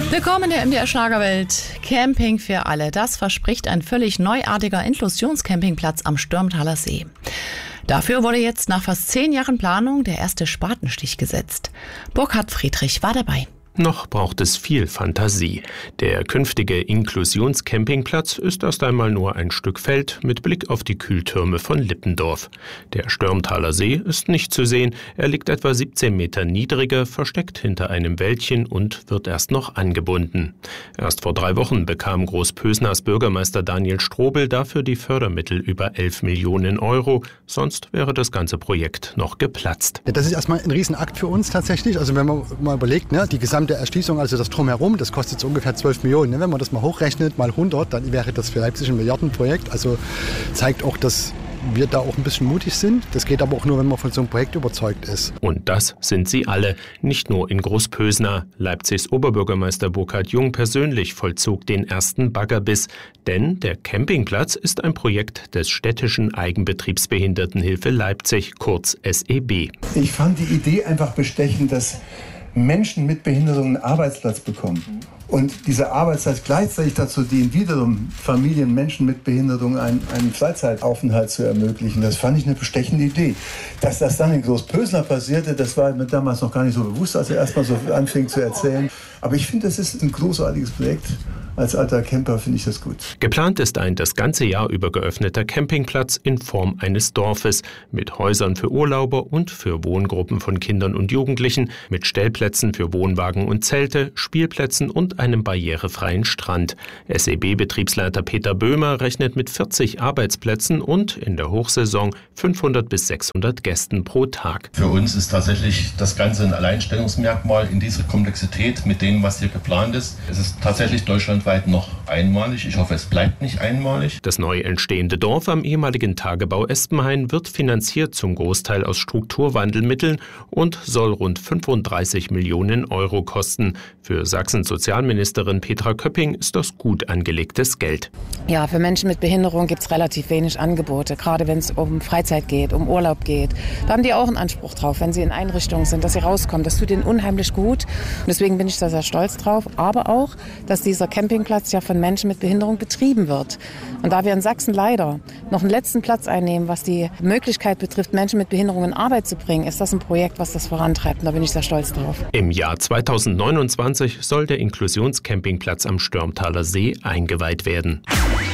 Willkommen in der MDR Schlagerwelt. Camping für alle. Das verspricht ein völlig neuartiger Inklusionscampingplatz am Stürmtaler See. Dafür wurde jetzt nach fast 10 Jahren Planung der erste Spatenstich gesetzt. Burkhard Friedrich war dabei. Noch braucht es viel Fantasie. Der künftige Inklusionscampingplatz ist erst einmal nur ein Stück Feld mit Blick auf die Kühltürme von Lippendorf. Der Stürmtaler See ist nicht zu sehen. Er liegt etwa 17 Meter niedriger, versteckt hinter einem Wäldchen und wird erst noch angebunden. Erst vor 3 Wochen bekam Großpösners Bürgermeister Daniel Strobel dafür die Fördermittel über 11 Millionen Euro. Sonst wäre das ganze Projekt noch geplatzt. Ja, das ist erstmal ein Riesenakt für uns tatsächlich. Also wenn man mal überlegt, die gesamte Erschließung, also das Drumherum, das kostet so ungefähr 12 Millionen. Wenn man das mal hochrechnet, mal 100, dann wäre das für Leipzig ein Milliardenprojekt. Also zeigt auch, dass wir da auch ein bisschen mutig sind. Das geht aber auch nur, wenn man von so einem Projekt überzeugt ist. Und das sind sie alle, nicht nur in Großpösner. Leipzigs Oberbürgermeister Burkhard Jung persönlich vollzog den ersten Baggerbiss. Denn der Campingplatz ist ein Projekt des städtischen Eigenbetriebs Behindertenhilfe Leipzig, kurz SEB. Ich fand die Idee einfach bestechend, dass Menschen mit Behinderung einen Arbeitsplatz bekommen. Und dieser Arbeitsplatz gleichzeitig dazu dient, wiederum Familien, Menschen mit Behinderung einen Freizeitaufenthalt zu ermöglichen. Das fand ich eine bestechende Idee. Dass das dann in Großpösner passierte, das war mir damals noch gar nicht so bewusst, als er erstmal so anfing zu erzählen. Aber ich finde, das ist ein großartiges Projekt. Als alter Camper finde ich das gut. Geplant ist ein das ganze Jahr über geöffneter Campingplatz in Form eines Dorfes mit Häusern für Urlauber und für Wohngruppen von Kindern und Jugendlichen, mit Stellplätzen für Wohnwagen und Zelte, Spielplätzen und einem barrierefreien Strand. SEB-Betriebsleiter Peter Böhmer rechnet mit 40 Arbeitsplätzen und in der Hochsaison 500 bis 600 Gästen pro Tag. Für uns ist tatsächlich das Ganze ein Alleinstellungsmerkmal in dieser Komplexität mit dem, was hier geplant ist. Es ist tatsächlich deutschlandweit noch einmalig. Ich hoffe, es bleibt nicht einmalig. Das neu entstehende Dorf am ehemaligen Tagebau Espenhain wird finanziert zum Großteil aus Strukturwandelmitteln und soll rund 35 Millionen Euro kosten. Für Sachsens Sozialministerin Petra Köpping ist das gut angelegtes Geld. Ja, für Menschen mit Behinderung gibt es relativ wenig Angebote, gerade wenn es um Freizeit geht, um Urlaub geht. Da haben die auch einen Anspruch drauf, wenn sie in Einrichtungen sind, dass sie rauskommen. Das tut ihnen unheimlich gut. Und deswegen bin ich da sehr stolz drauf. Aber auch, dass dieser Campingplatz ja von Menschen mit Behinderung betrieben wird. Und da wir in Sachsen leider noch einen letzten Platz einnehmen, was die Möglichkeit betrifft, Menschen mit Behinderung in Arbeit zu bringen, ist das ein Projekt, was das vorantreibt. Und da bin ich sehr stolz drauf. Im Jahr 2029 soll der Inklusionscampingplatz am Stürmtaler See eingeweiht werden.